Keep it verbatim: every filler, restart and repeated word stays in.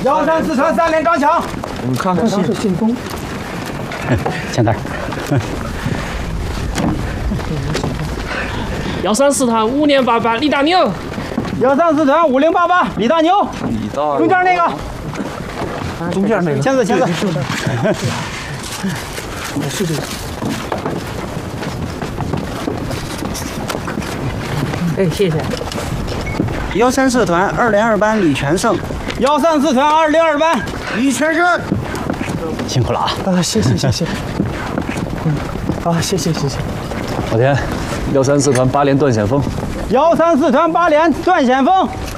幺三四团三连刚强。 我们看看是信封。 前台。 幺三四团五连八班李大牛。 幺三四团五零八八李大牛。 李大。 中间那个。 中间那个。 签字签字。 是这个。 哎，谢谢。 幺三四团二连二班李全胜。 幺三四团二零二班李全胜。 辛苦了啊！ 啊，谢谢谢谢。嗯，啊，谢谢谢谢。 老田，幺三四团八连段险峰。 幺三四团八连段险峰。